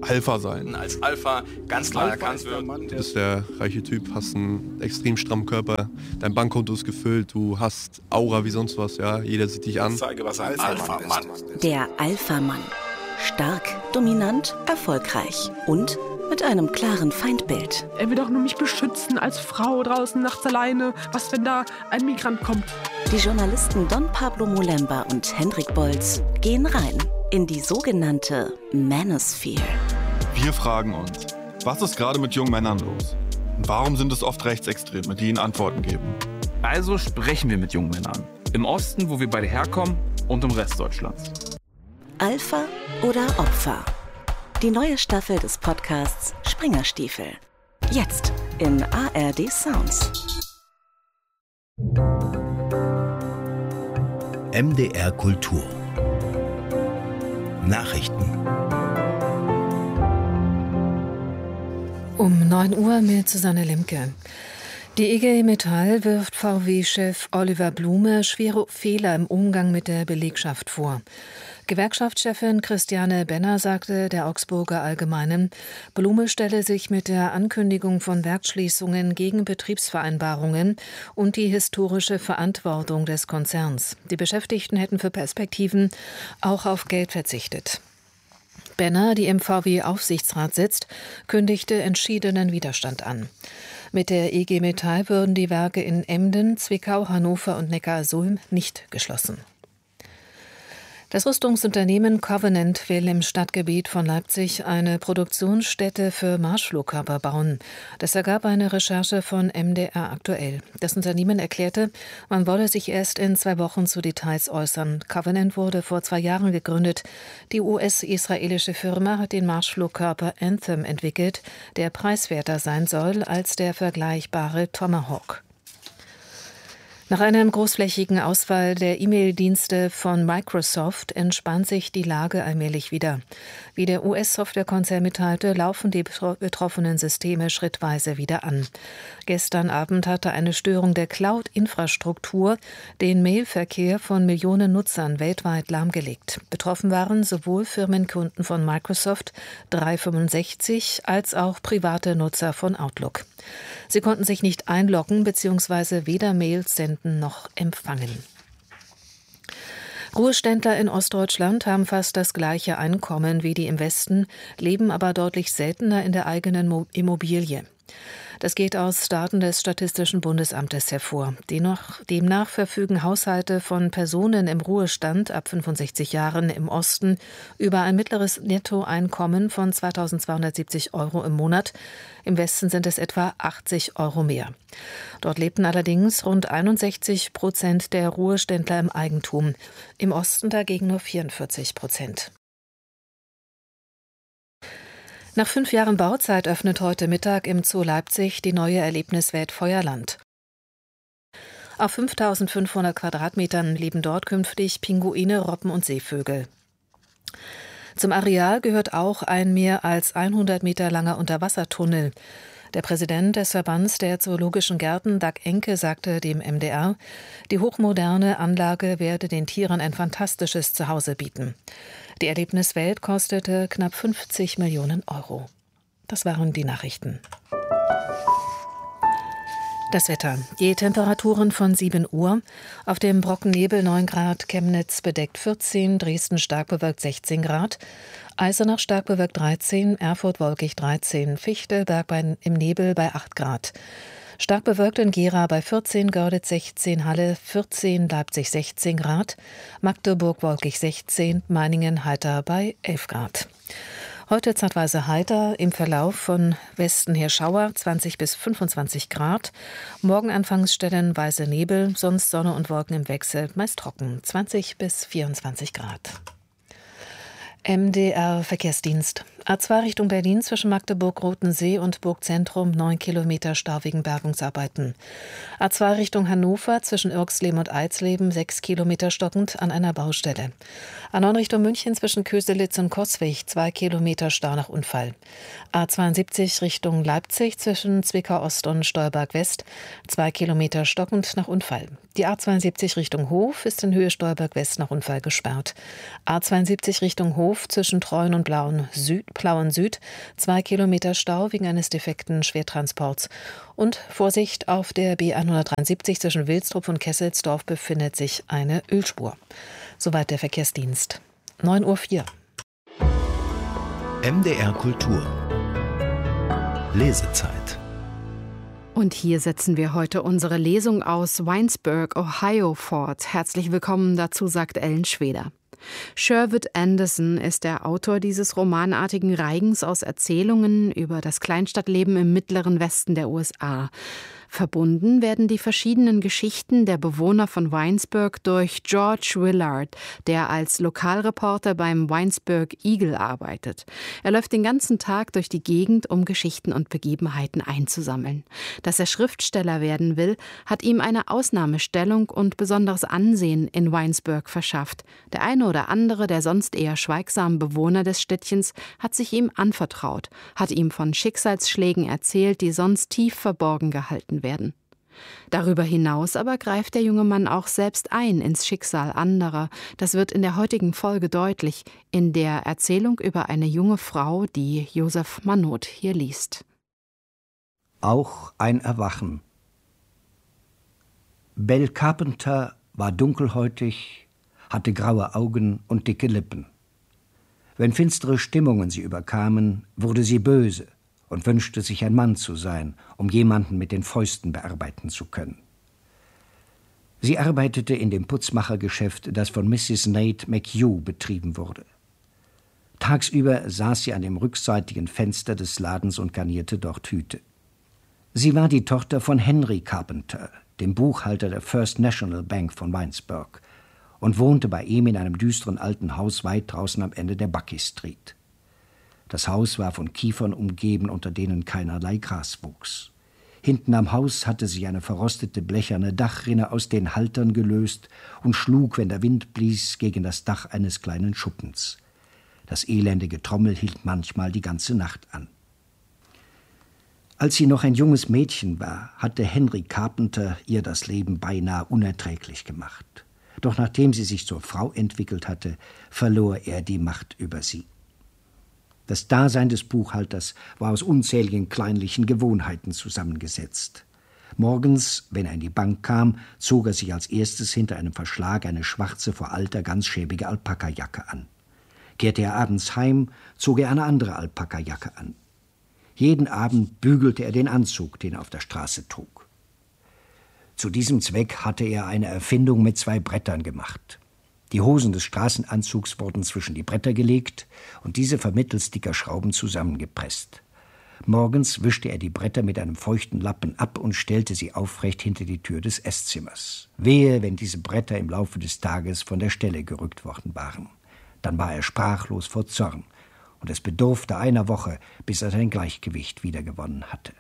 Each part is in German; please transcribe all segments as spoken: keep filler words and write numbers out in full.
Alpha sein. Als Alpha ganz klar erkannt wird. Du bist der reiche Typ, hast einen extrem strammen Körper, dein Bankkonto ist gefüllt, du hast Aura wie sonst was, ja, jeder sieht dich an. Ich zeige, was ein Alpha-Mann ist. Der Alpha-Mann. Stark, dominant, erfolgreich und mit einem klaren Feindbild. Er will doch nur mich beschützen als Frau draußen nachts alleine. Was, wenn da ein Migrant kommt? Die Journalisten Don Pablo Molemba und Hendrik Bolz gehen rein in die sogenannte Manosphere. Wir fragen uns, was ist gerade mit jungen Männern los? Und warum sind es oft Rechtsextreme, die ihnen Antworten geben? Also sprechen wir mit jungen Männern. Im Osten, wo wir beide herkommen, und im Rest Deutschlands. Alpha oder Opfer? Die neue Staffel des Podcasts Springerstiefel. Jetzt in A R D Sounds. M D R Kultur. Nachrichten. Um neun Uhr mit Susanne Lemke. Die I G Metall wirft V W-Chef Oliver Blume schwere Fehler im Umgang mit der Belegschaft vor. Gewerkschaftschefin Christiane Benner sagte der Augsburger Allgemeinen, Blume stelle sich mit der Ankündigung von Werksschließungen gegen Betriebsvereinbarungen und die historische Verantwortung des Konzerns. Die Beschäftigten hätten für Perspektiven auch auf Geld verzichtet. Benner, die im V W-Aufsichtsrat sitzt, kündigte entschiedenen Widerstand an. Mit der I G Metall würden die Werke in Emden, Zwickau, Hannover und Neckarsulm nicht geschlossen. Das Rüstungsunternehmen Covenant will im Stadtgebiet von Leipzig eine Produktionsstätte für Marschflugkörper bauen. Das ergab eine Recherche von M D R aktuell. Das Unternehmen erklärte, man wolle sich erst in zwei Wochen zu Details äußern. Covenant wurde vor zwei Jahren gegründet. Die U S-israelische Firma hat den Marschflugkörper Anthem entwickelt, der preiswerter sein soll als der vergleichbare Tomahawk. Nach einem großflächigen Ausfall der E-Mail-Dienste von Microsoft entspannt sich die Lage allmählich wieder. Wie der U S-Softwarekonzern mitteilte, laufen die betroffenen Systeme schrittweise wieder an. Gestern Abend hatte eine Störung der Cloud-Infrastruktur den Mailverkehr von Millionen Nutzern weltweit lahmgelegt. Betroffen waren sowohl Firmenkunden von Microsoft dreihundertfünfundsechzig als auch private Nutzer von Outlook. Sie konnten sich nicht einloggen bzw. weder Mails senden noch empfangen. Ruheständler in Ostdeutschland haben fast das gleiche Einkommen wie die im Westen, leben aber deutlich seltener in der eigenen Immobilie. Das geht aus Daten des Statistischen Bundesamtes hervor. Demnach, demnach verfügen Haushalte von Personen im Ruhestand ab fünfundsechzig Jahren im Osten über ein mittleres Nettoeinkommen von zweitausendzweihundertsiebzig Euro im Monat. Im Westen sind es etwa achtzig Euro mehr. Dort lebten allerdings rund einundsechzig Prozent der Ruheständler im Eigentum. Im Osten dagegen nur vierundvierzig Prozent. Nach fünf Jahren Bauzeit öffnet heute Mittag im Zoo Leipzig die neue Erlebniswelt Feuerland. Auf fünftausendfünfhundert Quadratmetern leben dort künftig Pinguine, Robben und Seevögel. Zum Areal gehört auch ein mehr als hundert Meter langer Unterwassertunnel. Der Präsident des Verbands der Zoologischen Gärten, Dag Enke, sagte dem M D R, die hochmoderne Anlage werde den Tieren ein fantastisches Zuhause bieten. Die Erlebniswelt kostete knapp fünfzig Millionen Euro. Das waren die Nachrichten. Das Wetter. Die Temperaturen von sieben Uhr. Auf dem Brockennebel neun Grad, Chemnitz bedeckt vierzehn, Dresden stark bewölkt sechzehn Grad, Eisenach stark bewölkt dreizehn, Erfurt wolkig dreizehn, Fichtelberg bei, im Nebel bei acht Grad. Stark bewölkt in Gera bei vierzehn, Görlitz sechzehn, Halle vierzehn, Leipzig sechzehn Grad, Magdeburg wolkig sechzehn, Meiningen heiter bei elf Grad. Heute zeitweise heiter, im Verlauf von Westen her Schauer, zwanzig bis fünfundzwanzig Grad. Morgen anfangs stellenweise Nebel, sonst Sonne und Wolken im Wechsel, meist trocken, zwanzig bis vierundzwanzig Grad. M D R Verkehrsdienst. A zwei Richtung Berlin zwischen Magdeburg-Rotensee und Burgzentrum neun Kilometer Stau wegen Bergungsarbeiten. A zwei Richtung Hannover zwischen Irxleben und Eisleben sechs Kilometer stockend an einer Baustelle. A neun Richtung München zwischen Köselitz und Coswig zwei Kilometer Stau nach Unfall. A zweiundsiebzig Richtung Leipzig zwischen Zwickau Ost und Stolberg West zwei Kilometer stockend nach Unfall. Die A zweiundsiebzig Richtung Hof ist in Höhe Stolberg West nach Unfall gesperrt. A zweiundsiebzig Richtung Hof zwischen Treuen und Blauen Süd Plauen Süd, zwei Kilometer Stau wegen eines defekten Schwertransports. Und Vorsicht, auf der B hundertdreiundsiebzig zwischen Wilstrup und Kesselsdorf befindet sich eine Ölspur. Soweit der Verkehrsdienst. neun Uhr vier. M D R Kultur. Lesezeit. Und hier setzen wir heute unsere Lesung aus Winesburg, Ohio fort. Herzlich willkommen dazu, sagt Ellen Schweder. Sherwood Anderson ist der Autor dieses romanartigen Reigens aus Erzählungen über das Kleinstadtleben im mittleren Westen der U S A. Verbunden werden die verschiedenen Geschichten der Bewohner von Winesburg durch George Willard, der als Lokalreporter beim Winesburg Eagle arbeitet. Er läuft den ganzen Tag durch die Gegend, um Geschichten und Begebenheiten einzusammeln. Dass er Schriftsteller werden will, hat ihm eine Ausnahmestellung und besonderes Ansehen in Winesburg verschafft. Der eine oder andere, der sonst eher schweigsame Bewohner des Städtchens, hat sich ihm anvertraut, hat ihm von Schicksalsschlägen erzählt, die sonst tief verborgen gehalten werden. Darüber hinaus aber greift der junge Mann auch selbst ein ins Schicksal anderer. Das wird in der heutigen Folge deutlich, in der Erzählung über eine junge Frau, die Josef Mannot hier liest. Auch ein Erwachen. Belle Carpenter war dunkelhäutig, hatte graue Augen und dicke Lippen. Wenn finstere Stimmungen sie überkamen, wurde sie böse und wünschte sich ein Mann zu sein, um jemanden mit den Fäusten bearbeiten zu können. Sie arbeitete in dem Putzmachergeschäft, das von Misses Nate McHugh betrieben wurde. Tagsüber saß sie an dem rückseitigen Fenster des Ladens und garnierte dort Hüte. Sie war die Tochter von Henry Carpenter, dem Buchhalter der First National Bank von Winesburg, und wohnte bei ihm in einem düsteren alten Haus weit draußen am Ende der Bucky Street. Das Haus war von Kiefern umgeben, unter denen keinerlei Gras wuchs. Hinten am Haus hatte sich eine verrostete blecherne Dachrinne aus den Haltern gelöst und schlug, wenn der Wind blies, gegen das Dach eines kleinen Schuppens. Das elendige Trommel hielt manchmal die ganze Nacht an. Als sie noch ein junges Mädchen war, hatte Henry Carpenter ihr das Leben beinahe unerträglich gemacht. Doch nachdem sie sich zur Frau entwickelt hatte, verlor er die Macht über sie. Das Dasein des Buchhalters war aus unzähligen kleinlichen Gewohnheiten zusammengesetzt. Morgens, wenn er in die Bank kam, zog er sich als erstes hinter einem Verschlag eine schwarze, vor Alter ganz schäbige Alpakajacke an. Kehrte er abends heim, zog er eine andere Alpakajacke an. Jeden Abend bügelte er den Anzug, den er auf der Straße trug. Zu diesem Zweck hatte er eine Erfindung mit zwei Brettern gemacht. Die Hosen des Straßenanzugs wurden zwischen die Bretter gelegt und diese vermittels dicker Schrauben zusammengepresst. Morgens wischte er die Bretter mit einem feuchten Lappen ab und stellte sie aufrecht hinter die Tür des Esszimers. Wehe, wenn diese Bretter im Laufe des Tages von der Stelle gerückt worden waren. Dann war er sprachlos vor Zorn, und es bedurfte einer Woche, bis er sein Gleichgewicht wiedergewonnen hatte.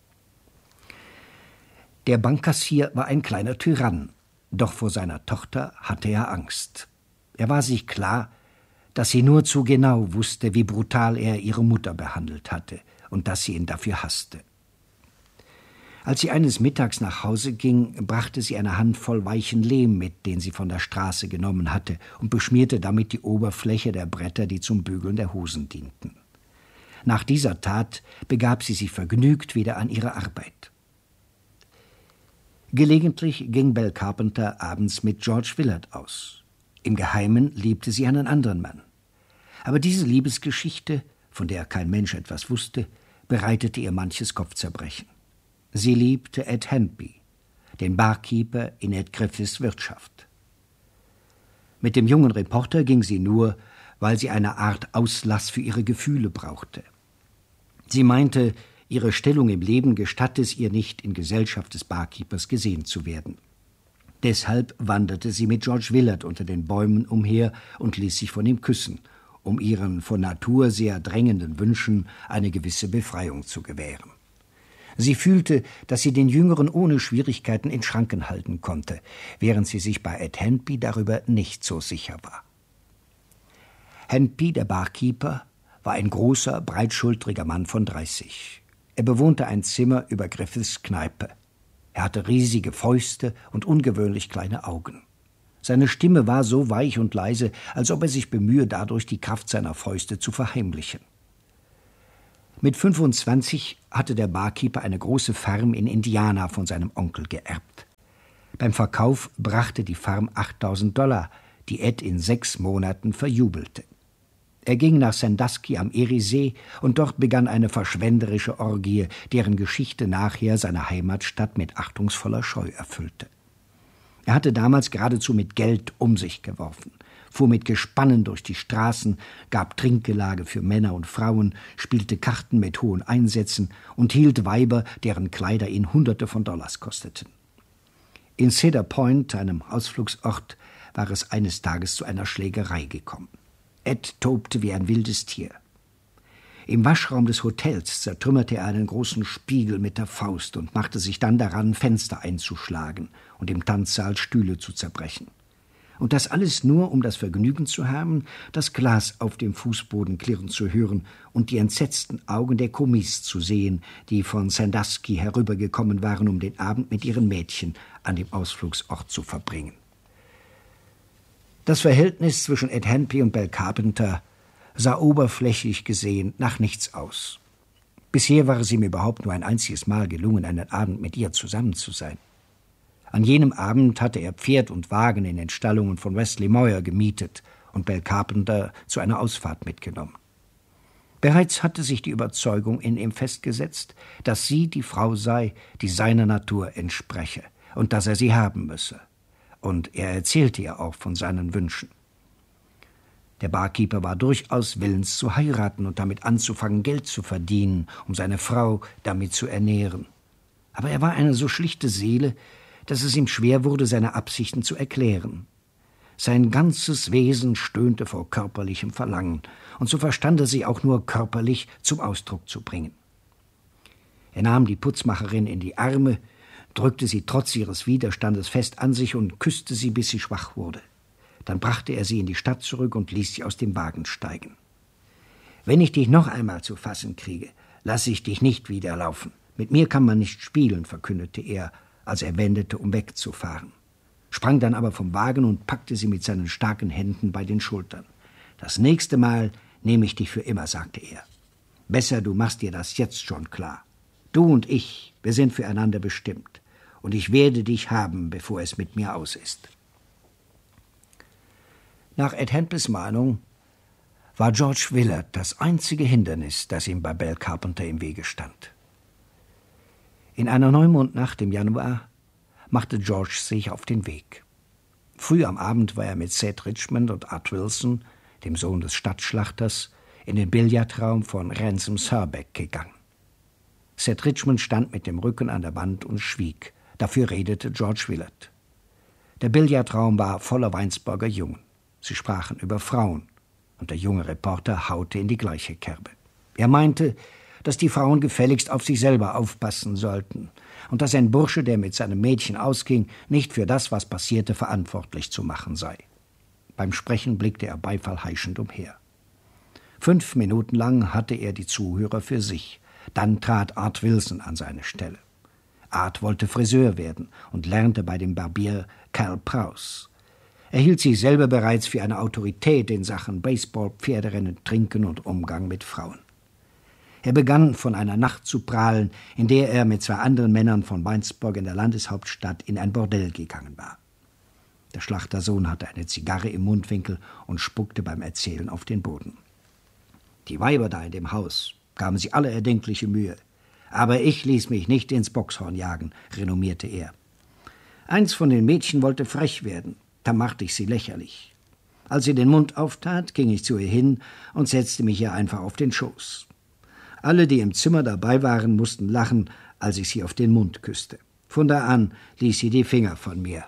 Der Bankkassier war ein kleiner Tyrann. Doch vor seiner Tochter hatte er Angst. Er war sich klar, dass sie nur zu genau wusste, wie brutal er ihre Mutter behandelt hatte und dass sie ihn dafür hasste. Als sie eines Mittags nach Hause ging, brachte sie eine Handvoll weichen Lehm mit, den sie von der Straße genommen hatte, und beschmierte damit die Oberfläche der Bretter, die zum Bügeln der Hosen dienten. Nach dieser Tat begab sie sich vergnügt wieder an ihre Arbeit. Gelegentlich ging Belle Carpenter abends mit George Willard aus. Im Geheimen liebte sie einen anderen Mann. Aber diese Liebesgeschichte, von der kein Mensch etwas wusste, bereitete ihr manches Kopfzerbrechen. Sie liebte Ed Handby, den Barkeeper in Ed Griffiths Wirtschaft. Mit dem jungen Reporter ging sie nur, weil sie eine Art Auslass für ihre Gefühle brauchte. Sie meinte, ihre Stellung im Leben gestatte es ihr nicht, in Gesellschaft des Barkeepers gesehen zu werden. Deshalb wanderte sie mit George Willard unter den Bäumen umher und ließ sich von ihm küssen, um ihren von Natur sehr drängenden Wünschen eine gewisse Befreiung zu gewähren. Sie fühlte, dass sie den Jüngeren ohne Schwierigkeiten in Schranken halten konnte, während sie sich bei Ed Handby darüber nicht so sicher war. Handby, der Barkeeper, war ein großer, breitschultriger Mann von dreißig. Er bewohnte ein Zimmer über Griffiths Kneipe. Er hatte riesige Fäuste und ungewöhnlich kleine Augen. Seine Stimme war so weich und leise, als ob er sich bemühe, dadurch die Kraft seiner Fäuste zu verheimlichen. Mit fünfundzwanzig hatte der Barkeeper eine große Farm in Indiana von seinem Onkel geerbt. Beim Verkauf brachte die Farm achttausend Dollar, die Ed in sechs Monaten verjubelte. Er ging nach Sandusky am Eriesee und dort begann eine verschwenderische Orgie, deren Geschichte nachher seine Heimatstadt mit achtungsvoller Scheu erfüllte. Er hatte damals geradezu mit Geld um sich geworfen, fuhr mit Gespannen durch die Straßen, gab Trinkgelage für Männer und Frauen, spielte Karten mit hohen Einsätzen und hielt Weiber, deren Kleider ihn Hunderte von Dollars kosteten. In Cedar Point, einem Ausflugsort, war es eines Tages zu einer Schlägerei gekommen. Ed tobte wie ein wildes Tier. Im Waschraum des Hotels zertrümmerte er einen großen Spiegel mit der Faust und machte sich dann daran, Fenster einzuschlagen und im Tanzsaal Stühle zu zerbrechen. Und das alles nur, um das Vergnügen zu haben, das Glas auf dem Fußboden klirren zu hören und die entsetzten Augen der Kommis zu sehen, die von Sandusky herübergekommen waren, um den Abend mit ihren Mädchen an dem Ausflugsort zu verbringen. Das Verhältnis zwischen Ed Handby und Belle Carpenter sah oberflächlich gesehen nach nichts aus. Bisher war es ihm überhaupt nur ein einziges Mal gelungen, einen Abend mit ihr zusammen zu sein. An jenem Abend hatte er Pferd und Wagen in den Stallungen von Wesley Moyer gemietet und Belle Carpenter zu einer Ausfahrt mitgenommen. Bereits hatte sich die Überzeugung in ihm festgesetzt, dass sie die Frau sei, die seiner Natur entspreche und dass er sie haben müsse. Und er erzählte ihr auch von seinen Wünschen. Der Barkeeper war durchaus willens zu heiraten und damit anzufangen, Geld zu verdienen, um seine Frau damit zu ernähren. Aber er war eine so schlichte Seele, dass es ihm schwer wurde, seine Absichten zu erklären. Sein ganzes Wesen stöhnte vor körperlichem Verlangen, und so verstand er sie auch nur körperlich zum Ausdruck zu bringen. Er nahm die Putzmacherin in die Arme, drückte sie trotz ihres Widerstandes fest an sich und küsste sie, bis sie schwach wurde. Dann brachte er sie in die Stadt zurück und ließ sie aus dem Wagen steigen. »Wenn ich dich noch einmal zu fassen kriege, lasse ich dich nicht wieder laufen. Mit mir kann man nicht spielen«, verkündete er, als er wendete, um wegzufahren. Sprang dann aber vom Wagen und packte sie mit seinen starken Händen bei den Schultern. »Das nächste Mal nehme ich dich für immer«, sagte er. »Besser, du machst dir das jetzt schon klar. Du und ich, wir sind füreinander bestimmt. Und ich werde dich haben, bevor es mit mir aus ist.« Nach Ed Handbys Mahnung war George Willard das einzige Hindernis, das ihm bei Belle Carpenter im Wege stand. In einer Neumondnacht im Januar machte George sich auf den Weg. Früh am Abend war er mit Seth Richmond und Art Wilson, dem Sohn des Stadtschlachters, in den Billardraum von Ransom Surbeck gegangen. Seth Richmond stand mit dem Rücken an der Wand und schwieg. Dafür redete George Willard. Der Billardraum war voller Weinsberger Jungen. Sie sprachen über Frauen, und der junge Reporter haute in die gleiche Kerbe. Er meinte, dass die Frauen gefälligst auf sich selber aufpassen sollten und dass ein Bursche, der mit seinem Mädchen ausging, nicht für das, was passierte, verantwortlich zu machen sei. Beim Sprechen blickte er beifallheischend umher. Fünf Minuten lang hatte er die Zuhörer für sich. Dann trat Art Wilson an seine Stelle. Art wollte Friseur werden und lernte bei dem Barbier Cal Prowse. Er hielt sich selber bereits für eine Autorität in Sachen Baseball, Pferderennen, Trinken und Umgang mit Frauen. Er begann, von einer Nacht zu prahlen, in der er mit zwei anderen Männern von Winesburg in der Landeshauptstadt in ein Bordell gegangen war. Der Schlachtersohn hatte eine Zigarre im Mundwinkel und spuckte beim Erzählen auf den Boden. Die Weiber da in dem Haus gaben sich alle erdenkliche Mühe. Aber ich ließ mich nicht ins Bockshorn jagen, renommierte er. Eins von den Mädchen wollte frech werden, da machte ich sie lächerlich. Als sie den Mund auftat, ging ich zu ihr hin und setzte mich ihr einfach auf den Schoß. Alle, die im Zimmer dabei waren, mussten lachen, als ich sie auf den Mund küsste. Von da an ließ sie die Finger von mir.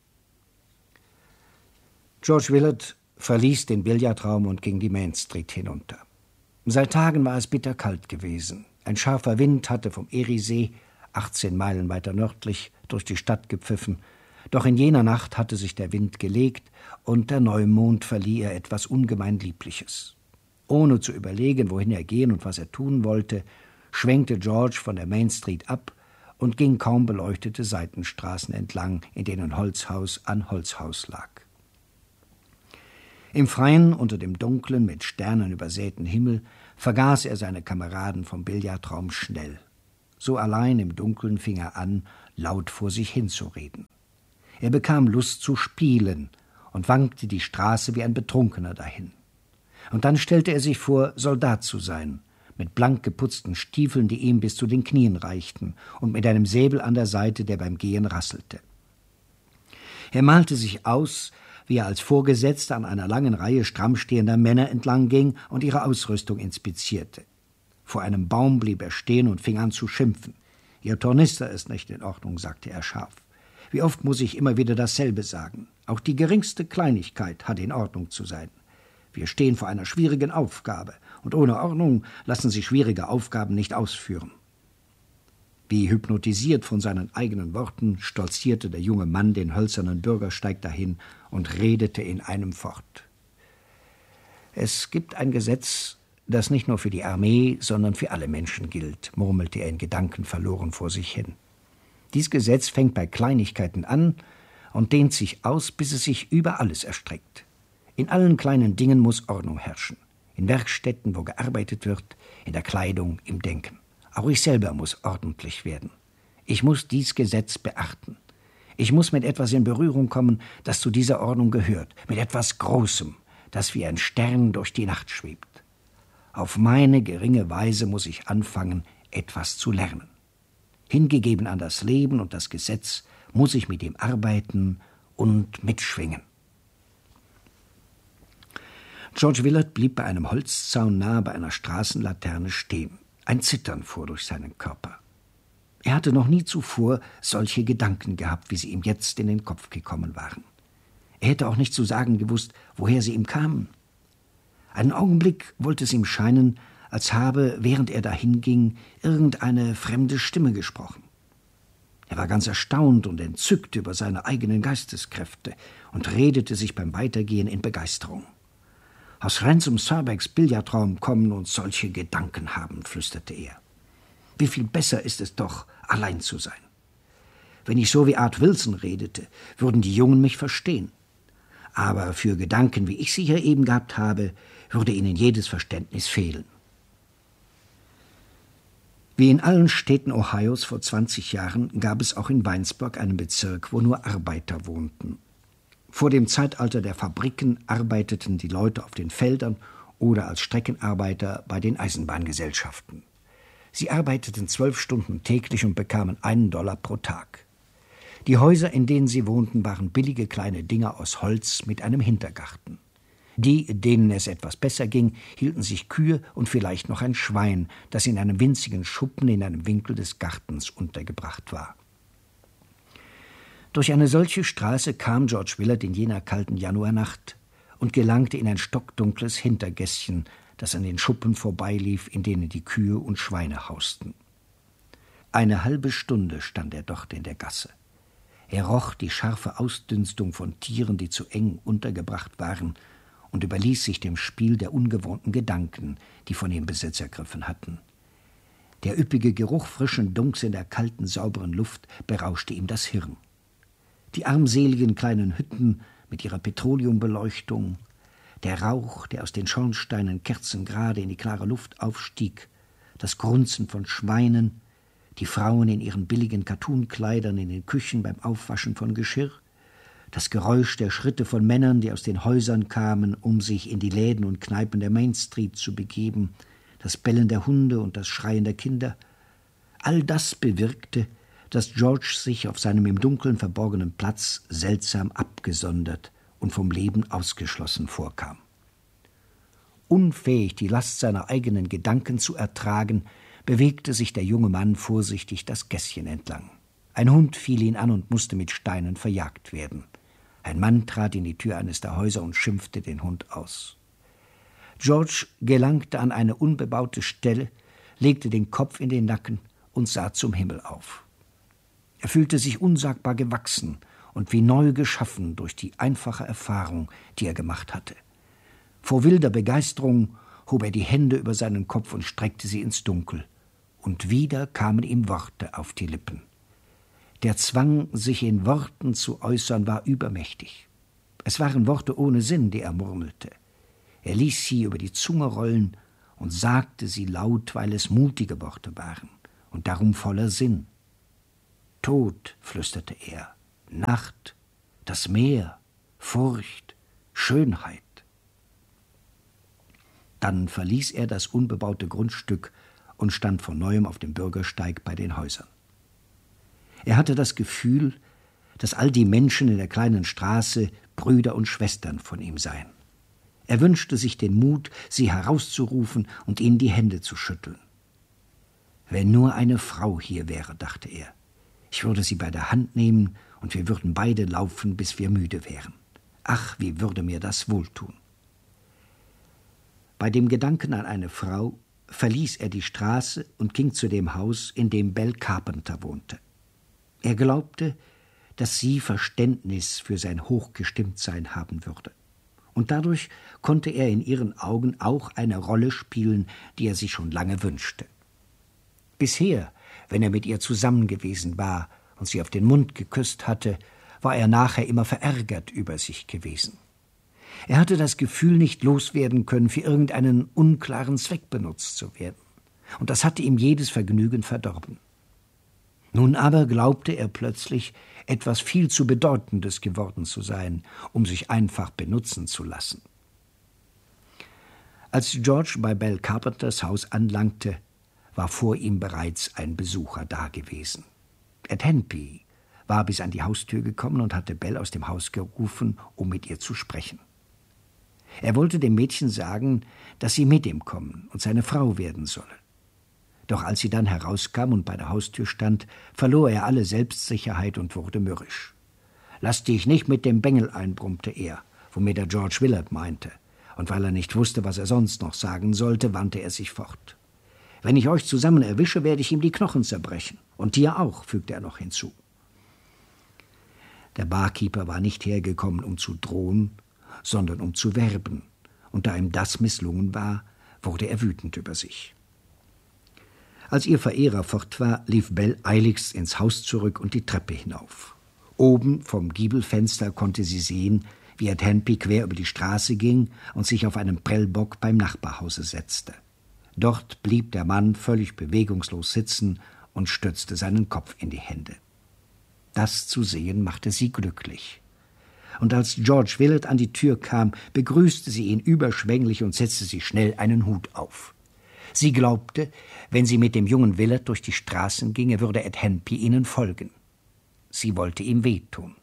George Willard verließ den Billardraum und ging die Main Street hinunter. Seit Tagen war es bitterkalt gewesen. Ein scharfer Wind hatte vom Eriesee, achtzehn Meilen weiter nördlich, durch die Stadt gepfiffen. Doch in jener Nacht hatte sich der Wind gelegt und der Neumond verlieh ihr etwas ungemein Liebliches. Ohne zu überlegen, wohin er gehen und was er tun wollte, schwenkte George von der Main Street ab und ging kaum beleuchtete Seitenstraßen entlang, in denen Holzhaus an Holzhaus lag. Im Freien, unter dem dunklen, mit Sternen übersäten Himmel, vergaß er seine Kameraden vom Billardraum schnell. So allein im Dunkeln fing er an, laut vor sich hinzureden. Er bekam Lust zu spielen und wankte die Straße wie ein Betrunkener dahin. Und dann stellte er sich vor, Soldat zu sein, mit blank geputzten Stiefeln, die ihm bis zu den Knien reichten, und mit einem Säbel an der Seite, der beim Gehen rasselte. Er malte sich aus, wie er als Vorgesetzter an einer langen Reihe stramm stehender Männer entlang ging und ihre Ausrüstung inspizierte. Vor einem Baum blieb er stehen und fing an zu schimpfen. »Ihr Tornister ist nicht in Ordnung«, sagte er scharf. »Wie oft muss ich immer wieder dasselbe sagen? Auch die geringste Kleinigkeit hat in Ordnung zu sein. Wir stehen vor einer schwierigen Aufgabe, und ohne Ordnung lassen sich schwierige Aufgaben nicht ausführen.« Wie hypnotisiert von seinen eigenen Worten stolzierte der junge Mann den hölzernen Bürgersteig dahin und redete in einem fort. »Es gibt ein Gesetz, das nicht nur für die Armee, sondern für alle Menschen gilt«, murmelte er in Gedanken verloren vor sich hin. »Dies Gesetz fängt bei Kleinigkeiten an und dehnt sich aus, bis es sich über alles erstreckt. In allen kleinen Dingen muss Ordnung herrschen. In Werkstätten, wo gearbeitet wird, in der Kleidung, im Denken. Auch ich selber muss ordentlich werden. Ich muss dies Gesetz beachten. Ich muss mit etwas in Berührung kommen, das zu dieser Ordnung gehört, mit etwas Großem, das wie ein Stern durch die Nacht schwebt. Auf meine geringe Weise muss ich anfangen, etwas zu lernen. Hingegeben an das Leben und das Gesetz muss ich mit ihm arbeiten und mitschwingen.« George Willard blieb bei einem Holzzaun nahe bei einer Straßenlaterne stehen. Ein Zittern fuhr durch seinen Körper. Er hatte noch nie zuvor solche Gedanken gehabt, wie sie ihm jetzt in den Kopf gekommen waren. Er hätte auch nicht zu sagen gewusst, woher sie ihm kamen. Einen Augenblick wollte es ihm scheinen, als habe, während er dahinging, irgendeine fremde Stimme gesprochen. Er war ganz erstaunt und entzückt über seine eigenen Geisteskräfte und redete sich beim Weitergehen in Begeisterung. »Aus Ransom Surbecks Billardraum kommen uns solche Gedanken haben«, flüsterte er. »Wie viel besser ist es doch, allein zu sein. Wenn ich so wie Art Wilson redete, würden die Jungen mich verstehen. Aber für Gedanken, wie ich sie hier eben gehabt habe, würde ihnen jedes Verständnis fehlen.« Wie in allen Städten Ohios vor zwanzig Jahren gab es auch in Winesburg einen Bezirk, wo nur Arbeiter wohnten. Vor dem Zeitalter der Fabriken arbeiteten die Leute auf den Feldern oder als Streckenarbeiter bei den Eisenbahngesellschaften. Sie arbeiteten zwölf Stunden täglich und bekamen einen Dollar pro Tag. Die Häuser, in denen sie wohnten, waren billige kleine Dinger aus Holz mit einem Hintergarten. Die, denen es etwas besser ging, hielten sich Kühe und vielleicht noch ein Schwein, das in einem winzigen Schuppen in einem Winkel des Gartens untergebracht war. Durch eine solche Straße kam George Willard in jener kalten Januarnacht und gelangte in ein stockdunkles Hintergässchen, das an den Schuppen vorbeilief, in denen die Kühe und Schweine hausten. Eine halbe Stunde stand er dort in der Gasse. Er roch die scharfe Ausdünstung von Tieren, die zu eng untergebracht waren, und überließ sich dem Spiel der ungewohnten Gedanken, die von ihm Besitz ergriffen hatten. Der üppige Geruch frischen Dunks in der kalten, sauberen Luft berauschte ihm das Hirn. Die armseligen kleinen Hütten mit ihrer Petroleumbeleuchtung, der Rauch, der aus den Schornsteinen kerzengerade in die klare Luft aufstieg, das Grunzen von Schweinen, die Frauen in ihren billigen Kattunkleidern in den Küchen beim Aufwaschen von Geschirr, das Geräusch der Schritte von Männern, die aus den Häusern kamen, um sich in die Läden und Kneipen der Main Street zu begeben, das Bellen der Hunde und das Schreien der Kinder, all das bewirkte, dass George sich auf seinem im Dunkeln verborgenen Platz seltsam abgesondert und vom Leben ausgeschlossen vorkam. Unfähig, die Last seiner eigenen Gedanken zu ertragen, bewegte sich der junge Mann vorsichtig das Gässchen entlang. Ein Hund fiel ihn an und musste mit Steinen verjagt werden. Ein Mann trat in die Tür eines der Häuser und schimpfte den Hund aus. George gelangte an eine unbebaute Stelle, legte den Kopf in den Nacken und sah zum Himmel auf. Er fühlte sich unsagbar gewachsen und wie neu geschaffen durch die einfache Erfahrung, die er gemacht hatte. Vor wilder Begeisterung hob er die Hände über seinen Kopf und streckte sie ins Dunkel. Und wieder kamen ihm Worte auf die Lippen. Der Zwang, sich in Worten zu äußern, war übermächtig. Es waren Worte ohne Sinn, die er murmelte. Er ließ sie über die Zunge rollen und sagte sie laut, weil es mutige Worte waren und darum voller Sinn. Tod, flüsterte er, Nacht, das Meer, Furcht, Schönheit. Dann verließ er das unbebaute Grundstück und stand von neuem auf dem Bürgersteig bei den Häusern. Er hatte das Gefühl, dass all die Menschen in der kleinen Straße Brüder und Schwestern von ihm seien. Er wünschte sich den Mut, sie herauszurufen und ihnen die Hände zu schütteln. Wenn nur eine Frau hier wäre, dachte er. Ich würde sie bei der Hand nehmen und wir würden beide laufen, bis wir müde wären. Ach, wie würde mir das wohltun. Bei dem Gedanken an eine Frau verließ er die Straße und ging zu dem Haus, in dem Belle Carpenter wohnte. Er glaubte, dass sie Verständnis für sein Hochgestimmtsein haben würde. Und dadurch konnte er in ihren Augen auch eine Rolle spielen, die er sich schon lange wünschte. Bisher, wenn er mit ihr zusammen gewesen war und sie auf den Mund geküsst hatte, war er nachher immer verärgert über sich gewesen. Er hatte das Gefühl, nicht loswerden können, für irgendeinen unklaren Zweck benutzt zu werden. Und das hatte ihm jedes Vergnügen verdorben. Nun aber glaubte er plötzlich, etwas viel zu Bedeutendes geworden zu sein, um sich einfach benutzen zu lassen. Als George bei Belle Carpenters Haus anlangte, war vor ihm bereits ein Besucher dagewesen. Ed Henby war bis an die Haustür gekommen und hatte Belle aus dem Haus gerufen, um mit ihr zu sprechen. Er wollte dem Mädchen sagen, dass sie mit ihm kommen und seine Frau werden solle. Doch als sie dann herauskam und bei der Haustür stand, verlor er alle Selbstsicherheit und wurde mürrisch. »Lass dich nicht mit dem Bengel ein«, brummte er, womit er George Willard meinte. Und weil er nicht wusste, was er sonst noch sagen sollte, wandte er sich fort. »Wenn ich euch zusammen erwische, werde ich ihm die Knochen zerbrechen. Und dir auch«, fügte er noch hinzu. Der Barkeeper war nicht hergekommen, um zu drohen, sondern um zu werben. Und da ihm das misslungen war, wurde er wütend über sich. Als ihr Verehrer fort war, lief Belle eiligst ins Haus zurück und die Treppe hinauf. Oben vom Giebelfenster konnte sie sehen, wie Ed Henby quer über die Straße ging und sich auf einen Prellbock beim Nachbarhause setzte. Dort blieb der Mann völlig bewegungslos sitzen und stützte seinen Kopf in die Hände. Das zu sehen machte sie glücklich. Und als George Willard an die Tür kam, begrüßte sie ihn überschwänglich und setzte sich schnell einen Hut auf. Sie glaubte, wenn sie mit dem jungen Willard durch die Straßen ginge, würde Ed Henby ihnen folgen. Sie wollte ihm wehtun.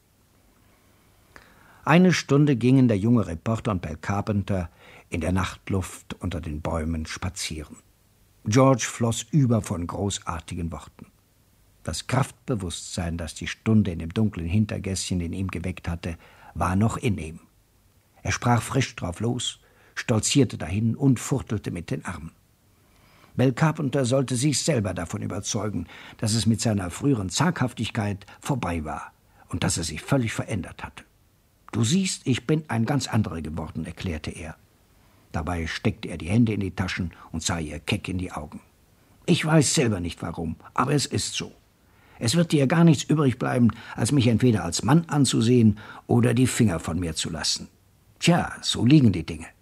Eine Stunde gingen der junge Reporter und Belle Carpenter in der Nachtluft unter den Bäumen spazieren. George floss über von großartigen Worten. Das Kraftbewusstsein, das die Stunde in dem dunklen Hintergässchen in ihm geweckt hatte, war noch in ihm. Er sprach frisch drauf los, stolzierte dahin und fuchtelte mit den Armen. Belle Carpenter sollte sich selber davon überzeugen, dass es mit seiner früheren Zaghaftigkeit vorbei war und dass er sich völlig verändert hatte. »Du siehst, ich bin ein ganz anderer geworden«, erklärte er. Dabei steckte er die Hände in die Taschen und sah ihr keck in die Augen. »Ich weiß selber nicht warum, aber es ist so. Es wird dir gar nichts übrig bleiben, als mich entweder als Mann anzusehen oder die Finger von mir zu lassen. Tja, so liegen die Dinge.«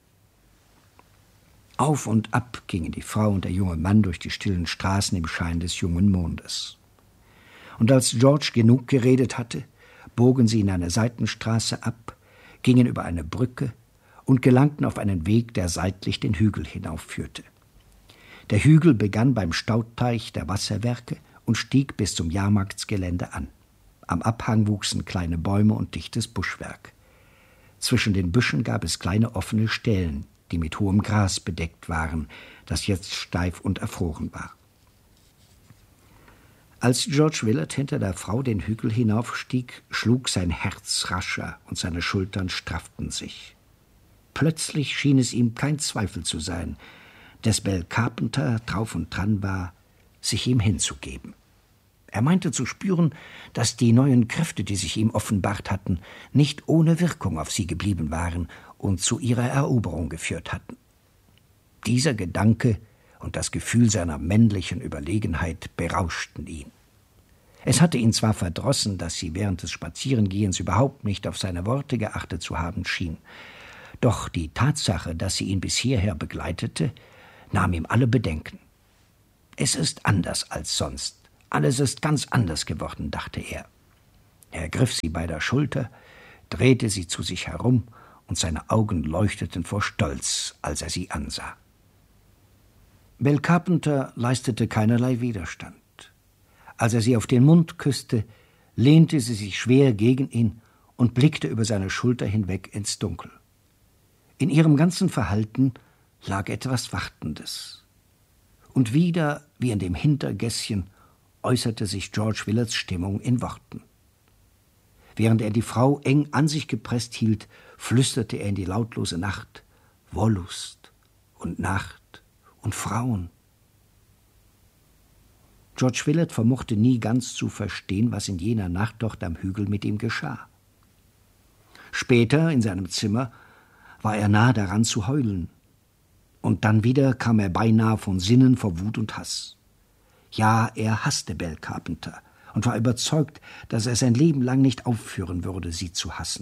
Auf und ab gingen die Frau und der junge Mann durch die stillen Straßen im Schein des jungen Mondes. Und als George genug geredet hatte, bogen sie in eine Seitenstraße ab, gingen über eine Brücke und gelangten auf einen Weg, der seitlich den Hügel hinaufführte. Der Hügel begann beim Stauteich der Wasserwerke und stieg bis zum Jahrmarktsgelände an. Am Abhang wuchsen kleine Bäume und dichtes Buschwerk. Zwischen den Büschen gab es kleine offene Stellen, die mit hohem Gras bedeckt waren, das jetzt steif und erfroren war. Als George Willard hinter der Frau den Hügel hinaufstieg, schlug sein Herz rascher und seine Schultern strafften sich. Plötzlich schien es ihm kein Zweifel zu sein, dass Belle Carpenter drauf und dran war, sich ihm hinzugeben. Er meinte zu spüren, dass die neuen Kräfte, die sich ihm offenbart hatten, nicht ohne Wirkung auf sie geblieben waren und zu ihrer Eroberung geführt hatten. Dieser Gedanke und das Gefühl seiner männlichen Überlegenheit berauschten ihn. Es hatte ihn zwar verdrossen, dass sie während des Spazierengehens überhaupt nicht auf seine Worte geachtet zu haben schien, doch die Tatsache, dass sie ihn bis hierher begleitete, nahm ihm alle Bedenken. Es ist anders als sonst. Alles ist ganz anders geworden, dachte er. Er ergriff sie bei der Schulter, drehte sie zu sich herum, und seine Augen leuchteten vor Stolz, als er sie ansah. Belle Carpenter leistete keinerlei Widerstand. Als er sie auf den Mund küsste, lehnte sie sich schwer gegen ihn und blickte über seine Schulter hinweg ins Dunkel. In ihrem ganzen Verhalten lag etwas Wartendes. Und wieder, wie in dem Hintergässchen, äußerte sich George Willards Stimmung in Worten. Während er die Frau eng an sich gepresst hielt, flüsterte er in die lautlose Nacht: Wollust und Nacht und Frauen. George Willard vermochte nie ganz zu verstehen, was in jener Nacht dort am Hügel mit ihm geschah. Später, in seinem Zimmer, war er nahe daran zu heulen. Und dann wieder kam er beinahe von Sinnen vor Wut und Hass. Ja, er hasste Belle Carpenter und war überzeugt, dass er sein Leben lang nicht aufhören würde, sie zu hassen.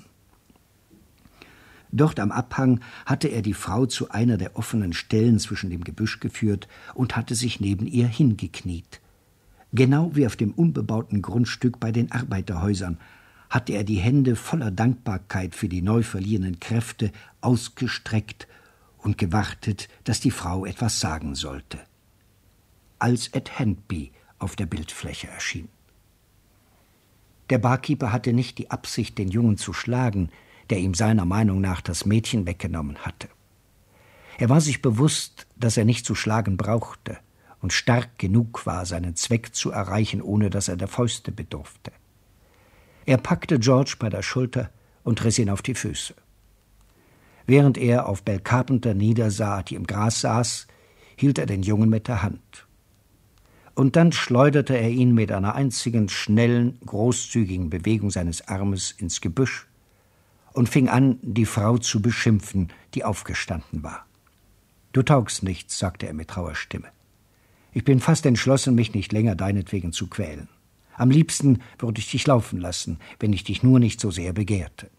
Dort am Abhang hatte er die Frau zu einer der offenen Stellen zwischen dem Gebüsch geführt und hatte sich neben ihr hingekniet. Genau wie auf dem unbebauten Grundstück bei den Arbeiterhäusern hatte er die Hände voller Dankbarkeit für die neu verliehenen Kräfte ausgestreckt und gewartet, dass die Frau etwas sagen sollte. Als Ed Handby auf der Bildfläche erschien. Der Barkeeper hatte nicht die Absicht, den Jungen zu schlagen, der ihm seiner Meinung nach das Mädchen weggenommen hatte. Er war sich bewusst, dass er nicht zu schlagen brauchte und stark genug war, seinen Zweck zu erreichen, ohne dass er der Fäuste bedurfte. Er packte George bei der Schulter und riss ihn auf die Füße. Während er auf Belle Carpenter niedersah, die im Gras saß, hielt er den Jungen mit der Hand. Und dann schleuderte er ihn mit einer einzigen schnellen, großzügigen Bewegung seines Armes ins Gebüsch und fing an, die Frau zu beschimpfen, die aufgestanden war. »Du taugst nichts«, sagte er mit rauer Stimme. »Ich bin fast entschlossen, mich nicht länger deinetwegen zu quälen. Am liebsten würde ich dich laufen lassen, wenn ich dich nur nicht so sehr begehrte.«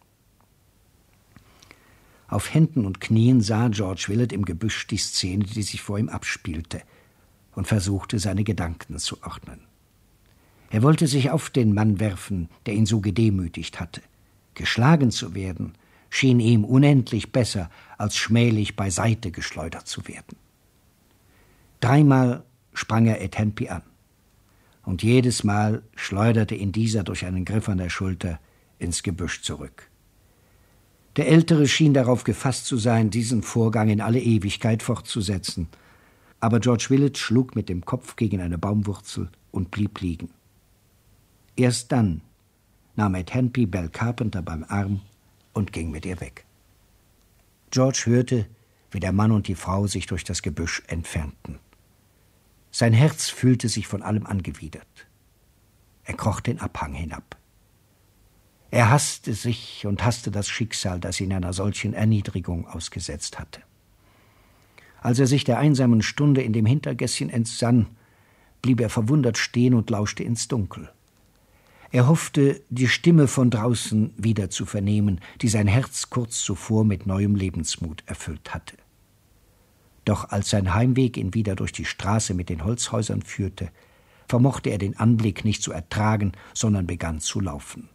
Auf Händen und Knien sah George Willard im Gebüsch die Szene, die sich vor ihm abspielte, und versuchte, seine Gedanken zu ordnen. Er wollte sich auf den Mann werfen, der ihn so gedemütigt hatte. Geschlagen zu werden, schien ihm unendlich besser, als schmählich beiseite geschleudert zu werden. Dreimal sprang er Ed Handby an, und jedes Mal schleuderte ihn dieser durch einen Griff an der Schulter ins Gebüsch zurück. Der Ältere schien darauf gefasst zu sein, diesen Vorgang in alle Ewigkeit fortzusetzen, aber George Willard schlug mit dem Kopf gegen eine Baumwurzel und blieb liegen. Erst dann nahm Ed Handby Belle Carpenter beim Arm und ging mit ihr weg. George hörte, wie der Mann und die Frau sich durch das Gebüsch entfernten. Sein Herz fühlte sich von allem angewidert. Er kroch den Abhang hinab. Er hasste sich und hasste das Schicksal, das ihn einer solchen Erniedrigung ausgesetzt hatte. Als er sich der einsamen Stunde in dem Hintergässchen entsann, blieb er verwundert stehen und lauschte ins Dunkel. Er hoffte, die Stimme von draußen wieder zu vernehmen, die sein Herz kurz zuvor mit neuem Lebensmut erfüllt hatte. Doch als sein Heimweg ihn wieder durch die Straße mit den Holzhäusern führte, vermochte er den Anblick nicht zu ertragen, sondern begann zu laufen.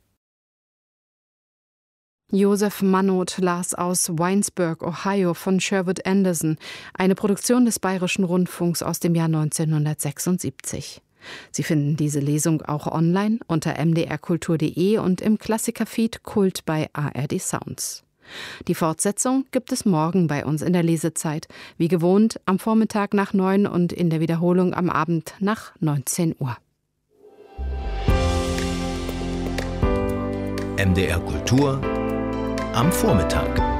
Josef Mannot las aus Winesburg, Ohio von Sherwood Anderson, eine Produktion des Bayerischen Rundfunks aus dem Jahr neunzehnhundertsechsundsiebzig. Sie finden diese Lesung auch online unter m d r kultur punkt d e und im Klassikerfeed Kult bei A R D Sounds. Die Fortsetzung gibt es morgen bei uns in der Lesezeit, wie gewohnt am Vormittag nach neun und in der Wiederholung am Abend nach neunzehn Uhr. M D R Kultur am Vormittag.